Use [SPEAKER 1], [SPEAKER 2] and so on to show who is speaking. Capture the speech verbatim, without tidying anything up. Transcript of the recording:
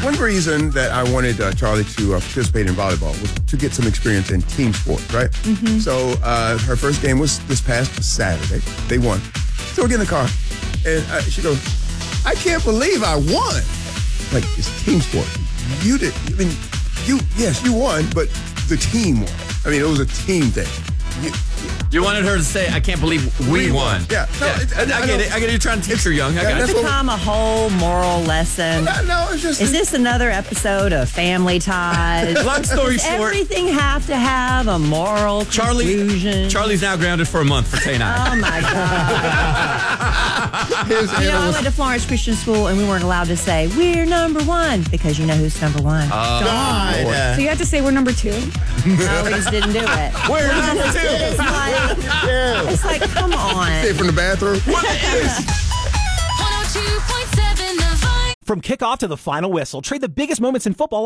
[SPEAKER 1] one reason that I wanted uh, Charlie to uh, participate in volleyball was to get some experience in team sports, right? Mm-hmm. So uh, her first game was this past Saturday. They won. So we get in the car, and uh, she goes, I can't believe I won. Like, it's team sport. You did, I mean, you, yes, you won, but the team won. I mean, it was a team thing. You,
[SPEAKER 2] you wanted her to say, I can't believe we, we won.
[SPEAKER 1] won. Yeah. No,
[SPEAKER 2] yeah.
[SPEAKER 1] It,
[SPEAKER 2] I, I, I get it. I get it. You're trying to teach her young. I got
[SPEAKER 3] It's
[SPEAKER 2] it.
[SPEAKER 3] become a whole moral lesson.
[SPEAKER 1] No, no, it's just...
[SPEAKER 3] Is this another episode of Family Ties?
[SPEAKER 2] Long story
[SPEAKER 3] Does
[SPEAKER 2] short.
[SPEAKER 3] everything have to have a moral
[SPEAKER 2] Charlie,
[SPEAKER 3] conclusion?
[SPEAKER 2] Charlie's now grounded for a month for K nine.
[SPEAKER 3] Oh, my God.
[SPEAKER 1] His
[SPEAKER 3] You know, I
[SPEAKER 1] animals-
[SPEAKER 3] went to Florence Christian School, and we weren't allowed to say, we're number one, because you know who's number one.
[SPEAKER 2] Uh,
[SPEAKER 1] God.
[SPEAKER 4] So you have to say we're number two?
[SPEAKER 3] No, we just didn't do it.
[SPEAKER 2] We're number two.
[SPEAKER 3] It's like, it's like, come on.
[SPEAKER 1] Say from the bathroom.
[SPEAKER 5] one oh two point seven The Vine.
[SPEAKER 6] From kickoff to the final whistle, trade the biggest moments in football